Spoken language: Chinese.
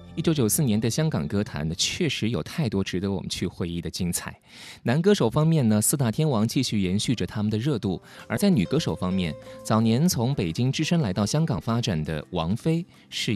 1994年的香港歌坛呢，确实有太多值得我们去回忆的精彩。男歌手方面呢，四大天王继续延续着他们的热度；而在女歌手方面，早年从北京只身来到香港发展的王菲是